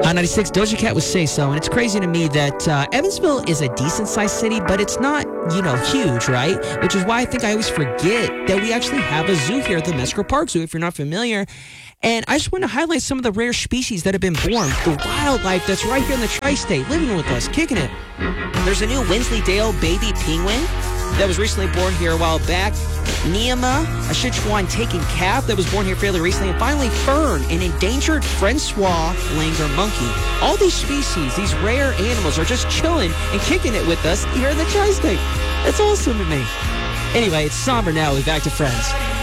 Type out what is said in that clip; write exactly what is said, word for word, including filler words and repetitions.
On ninety-six, Doja Cat was Say So, and it's crazy to me that uh, Evansville is a decent-sized city, but it's not, you know, huge, right? Which is why I think I always forget that we actually have a zoo here at the Mesquite Park Zoo, if you're not familiar. And I just want to highlight some of the rare species that have been born, the wildlife that's right here in the tri-state, living with us, kicking it. There's a new Wensleydale baby penguin that was recently born here a while back. Neema, a Sichuan taken calf that was born here fairly recently. And finally, Fern, an endangered Francois langur monkey. All these species, these rare animals, are just chilling and kicking it with us here in the tri-state. That's awesome to me. Anyway, it's somber now. We're back to Friends.